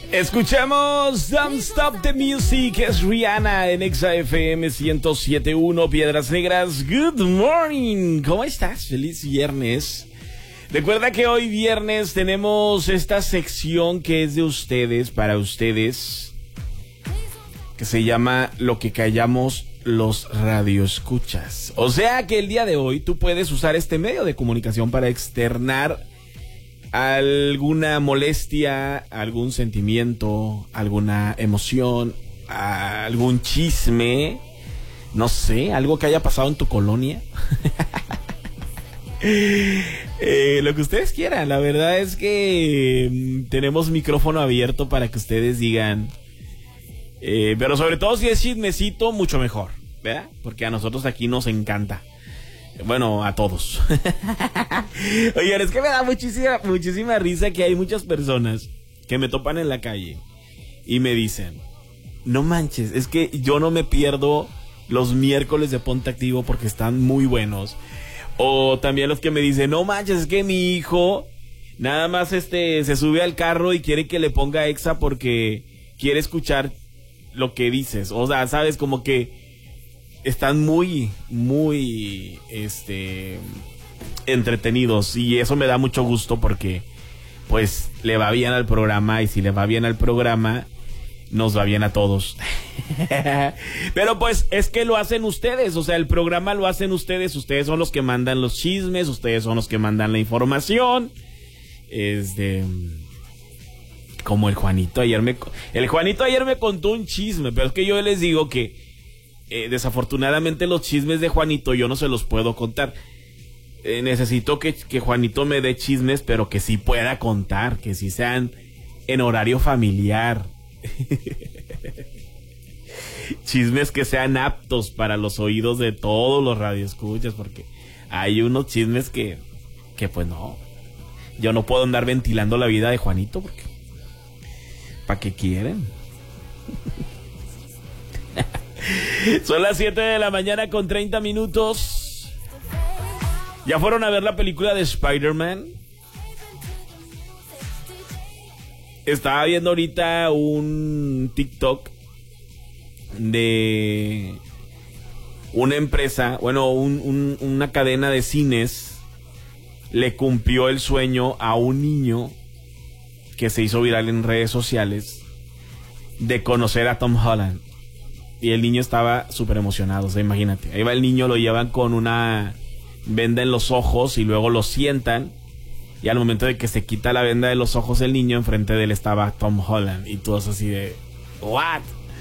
Escuchamos Don't Stop the Music, es Rihanna en XFM 107.1 Piedras Negras. Good morning, ¿cómo estás? Feliz viernes. Recuerda que hoy viernes tenemos esta sección que es de ustedes, para ustedes, que se llama Lo que callamos los radioescuchas. O sea que el día de hoy tú puedes usar este medio de comunicación para externar alguna molestia, algún sentimiento, alguna emoción, algún chisme, no sé, algo que haya pasado en tu colonia. Lo que ustedes quieran. La verdad es que tenemos micrófono abierto para que ustedes digan, pero sobre todo si es chismecito, mucho mejor, ¿verdad? Porque a nosotros aquí nos encanta. Bueno, a todos. Oigan, es que me da muchísima risa que hay muchas personas que me topan en la calle y me dicen, no manches, es que yo no me pierdo los miércoles de Ponte Activo porque están muy buenos. O también los que me dicen, no manches, es que mi hijo nada más se sube al carro y quiere que le ponga Exa porque quiere escuchar lo que dices. O sea, sabes, como que están muy entretenidos, y eso me da mucho gusto porque pues le va bien al programa, y si le va bien al programa nos va bien a todos. Pero pues es que lo hacen ustedes, o sea, el programa lo hacen ustedes son los que mandan los chismes, ustedes son los que mandan la información. Como el Juanito ayer me contó un chisme, pero es que yo les digo que desafortunadamente los chismes de Juanito yo no se los puedo contar. Necesito que Juanito me dé chismes, pero que sí pueda contar, que sí sean en horario familiar. Chismes que sean aptos para los oídos de todos los radioescuchas, porque hay unos chismes que pues no, yo no puedo andar ventilando la vida de Juanito, porque ¿para qué quieren? Son las 7 de la mañana con 30 minutos. ¿Ya fueron a ver la película de Spider-Man? Estaba viendo ahorita un TikTok de una empresa, bueno, una cadena de cines le cumplió el sueño a un niño que se hizo viral en redes sociales de conocer a Tom Holland. Y el niño estaba súper emocionado, o sea, imagínate. Ahí va el niño, lo llevan con una venda en los ojos y luego lo sientan. Y al momento de que se quita la venda de los ojos el niño, enfrente de él estaba Tom Holland. Y todos así de, ¿what?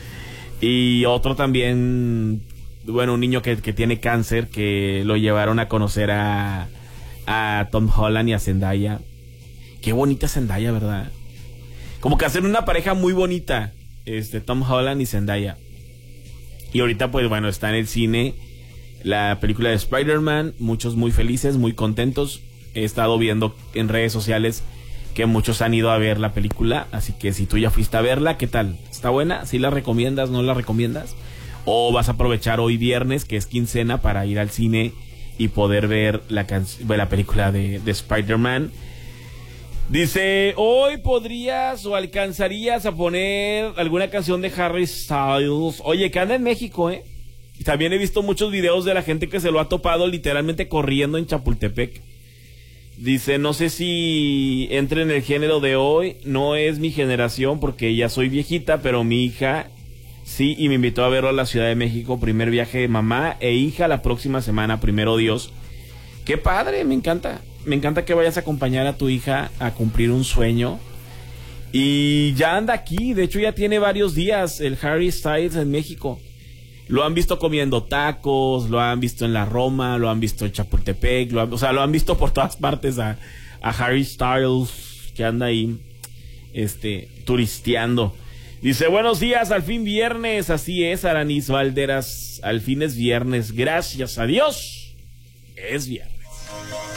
Y otro también, bueno, un niño que tiene cáncer, que lo llevaron a conocer a Tom Holland y a Zendaya. Qué bonita Zendaya, ¿verdad? Como que hacen una pareja muy bonita, Tom Holland y Zendaya. Y ahorita, pues bueno, está en el cine la película de Spider-Man. Muchos muy felices, muy contentos. He estado viendo en redes sociales que muchos han ido a ver la película. Así que si tú ya fuiste a verla, ¿qué tal? ¿Está buena? ¿Sí la recomiendas? ¿No la recomiendas? ¿O vas a aprovechar hoy viernes, que es quincena, para ir al cine y poder ver la película de Spider-Man? Dice, hoy podrías o alcanzarías a poner alguna canción de Harry Styles. Oye, que anda en México, ¿eh? También he visto muchos videos de la gente que se lo ha topado literalmente corriendo en Chapultepec. Dice, no sé si entre en el género de hoy, no es mi generación porque ya soy viejita, pero mi hija sí, y me invitó a verlo a la Ciudad de México, primer viaje de mamá e hija la próxima semana, primero Dios. ¡Qué padre! Me encanta. Me encanta que vayas a acompañar a tu hija a cumplir un sueño. Y ya anda aquí. De hecho, ya tiene varios días el Harry Styles en México. Lo han visto comiendo tacos, lo han visto en la Roma, lo han visto en Chapultepec, lo han visto por todas partes a Harry Styles, que anda ahí turisteando. Dice, buenos días, al fin viernes. Así es, Aranis Valderas, al fin es viernes. Gracias a Dios, es viernes.